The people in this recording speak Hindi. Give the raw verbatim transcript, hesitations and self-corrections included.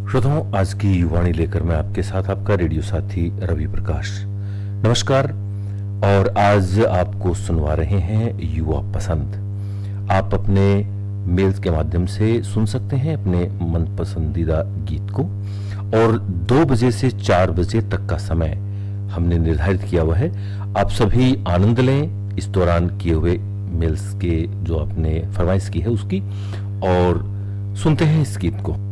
श्रोताओं, आज की युवाणी लेकर मैं आपके साथ आपका रेडियो साथी रवि प्रकाश। नमस्कार। और आज आपको सुनवा रहे हैं युवा पसंद। आप अपने मेल्स के माध्यम से सुन सकते हैं अपने मन पसंदीदा गीत को, और दो बजे से चार बजे तक का समय हमने निर्धारित किया हुआ है। आप सभी आनंद लें इस दौरान किए हुए मेल्स के, जो आपने फरमाइश की है उसकी, और सुनते हैं इस गीत को।